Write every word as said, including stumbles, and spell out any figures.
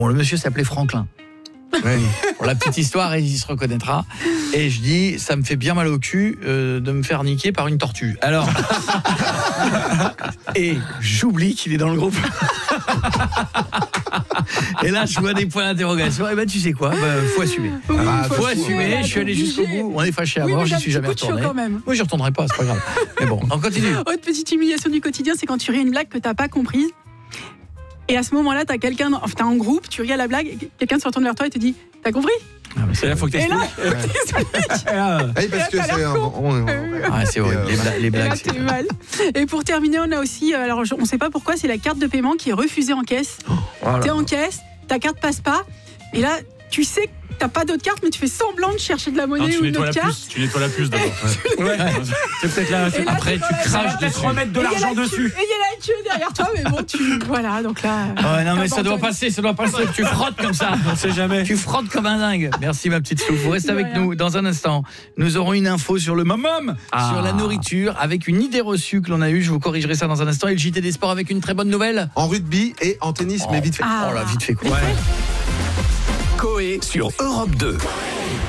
Bon, le monsieur s'appelait Franklin. Ouais. Pour la petite histoire, il se reconnaîtra. Et je dis, ça me fait bien mal au cul euh, de me faire niquer par une tortue. Alors, et j'oublie qu'il est dans le groupe. Et là, je vois des points d'interrogation. Et ben, tu sais quoi, bah, faut assumer. Oui, ah, faut faut assumer. assumer. Je suis allé jusqu'au bout. On est fâchés à oui, mort. J'y mais suis jamais un petit coup de retourné. chaud quand même. Moi, j'y retournerai pas. C'est pas grave. Mais bon, on continue. Autre petite humiliation du quotidien, c'est quand tu ris une blague que t'as pas comprise. Et à ce moment-là, t'as quelqu'un, dans, enfin, t'as un groupe, tu ris à la blague, et quelqu'un se retourne vers toi et te dit, t'as compris? Ah, c'est là, faut que Et là, Oui, parce que c'est un... on- on- Ah, c'est horrible. Les, bla- les et blagues. là, c'est- t'es mal. Et pour terminer, on a aussi, euh, alors je- on sait pas pourquoi, c'est la carte de paiement qui est refusée en caisse. T'es en caisse, ta carte passe pas, et là, tu sais que t'as pas d'autre carte, mais tu fais semblant de chercher de la Non, monnaie tu ou une nettoies la autre carte. puce, tu nettoies la puce d'abord. Ouais. C'est peut-être là. Et là, Après, c'est tu quand même- craches peut-être dessus. remettre de Et il y a l'argent la queue- dessus. Et il y a la queue derrière toi, mais bon, tu. Voilà, donc là. Ouais, non, mais ça doit abandonne. passer, ça doit passer. Tu frottes comme ça. On sait jamais. Tu frottes comme un dingue. Merci, ma petite Souf. Vous restez De avec rien. nous dans un instant. Nous aurons une info sur le momum, Ah. sur la nourriture, avec une idée reçue que l'on a eue. Je vous corrigerai ça dans un instant. Et le J T des sports avec une très bonne nouvelle. En rugby et en tennis, mais vite fait. Ah. Oh là, vite fait quoi. Coé sur Europe deux.